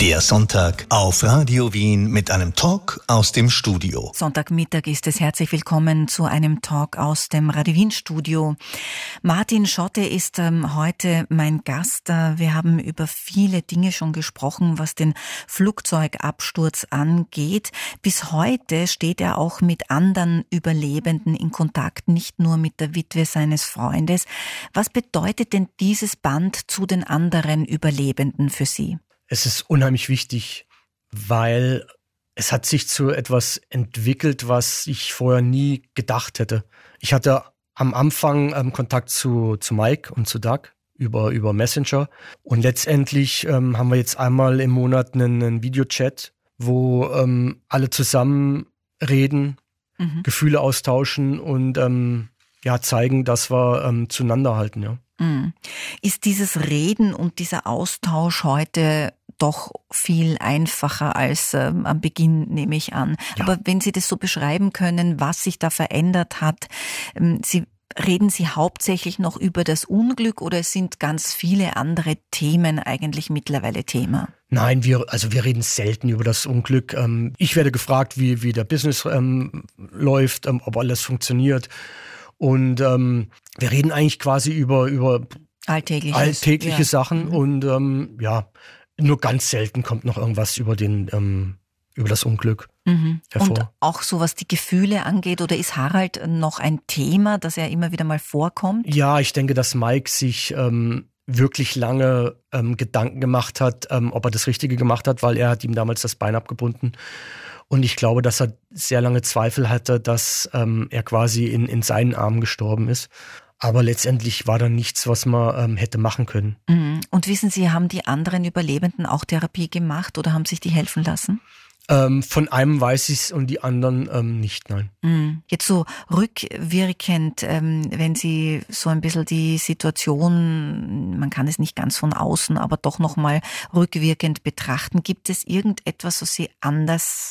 Der Sonntag auf Radio Wien mit einem Talk aus dem Studio. Sonntagmittag ist es. Herzlich willkommen zu einem Talk aus dem Radio Wien Studio. Martin Schotte ist heute mein Gast. Wir haben über viele Dinge schon gesprochen, was den Flugzeugabsturz angeht. Bis heute steht er auch mit anderen Überlebenden in Kontakt, nicht nur mit der Witwe seines Freundes. Was bedeutet denn dieses Band zu den anderen Überlebenden für Sie? Es ist unheimlich wichtig, weil es hat sich zu etwas entwickelt, was ich vorher nie gedacht hätte. Ich hatte am Anfang Kontakt zu Mike und zu Doug über Messenger. Und letztendlich haben wir jetzt einmal im Monat einen Videochat, wo alle zusammen reden, Gefühle austauschen und zeigen, dass wir zueinander halten. Ja. Ist dieses Reden und dieser Austausch heute doch viel einfacher als am Beginn, nehme ich an. Ja. Aber wenn Sie das so beschreiben können, was sich da verändert hat, reden Sie hauptsächlich noch über das Unglück oder sind ganz viele andere Themen eigentlich mittlerweile Thema? Nein, wir reden selten über das Unglück. Ich werde gefragt, wie der Business läuft, ob alles funktioniert. Und wir reden eigentlich quasi über alltägliche Sachen und nur ganz selten kommt noch irgendwas über das Unglück hervor. Und auch so, was die Gefühle angeht, oder ist Harald noch ein Thema, das ja immer wieder mal vorkommt? Ja, ich denke, dass Mike sich wirklich lange Gedanken gemacht hat, ob er das Richtige gemacht hat, weil er hat ihm damals das Bein abgebunden. Und ich glaube, dass er sehr lange Zweifel hatte, dass er quasi in seinen Armen gestorben ist. Aber letztendlich war da nichts, was man hätte machen können. Und wissen Sie, haben die anderen Überlebenden auch Therapie gemacht oder haben sich die helfen lassen? Von einem weiß ich es und die anderen nicht, nein. Jetzt so rückwirkend, wenn Sie so ein bisschen die Situation, man kann es nicht ganz von außen, aber doch nochmal rückwirkend betrachten, gibt es irgendetwas, was Sie anders